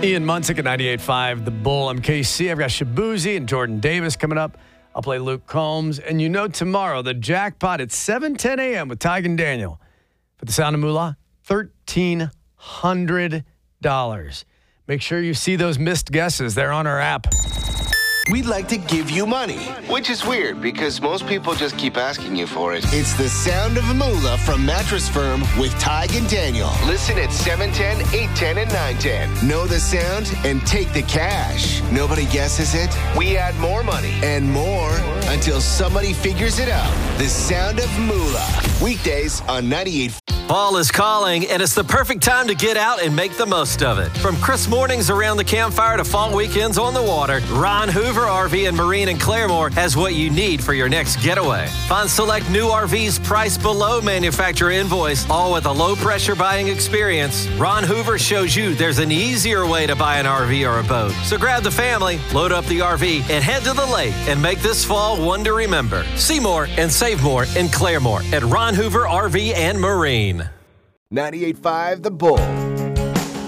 Ian Munsick at 98.5 The Bull. I'm KC. I've got Shabuzi and Jordan Davis coming up. I'll play Luke Combs. And you know tomorrow, the jackpot at 7:10 a.m. with Tig and Daniel. For the Sound of Moolah, $1,300. Make sure you see those missed guesses. They're on our app. We'd like to give you money, which is weird because most people just keep asking you for it. It's the Sound of Moolah from Mattress Firm with Tig and Daniel. Listen at 710, 810, and 910. Know the sound and take the cash. Nobody guesses it? We add more money and more until somebody figures it out. The Sound of Moolah. Weekdays on 98. Fall is calling, and it's the perfect time to get out and make the most of it. From crisp mornings around the campfire to fall weekends on the water, Ron Hoover RV and Marine in Claremore has what you need for your next getaway. Find select new RVs priced below manufacturer invoice, all with a low-pressure buying experience. Ron Hoover shows you there's an easier way to buy an RV or a boat. So grab the family, load up the RV, and head to the lake and make this fall one to remember. See more and save more in Claremore at Ron Hoover RV and Marine. 98.5 The Bull.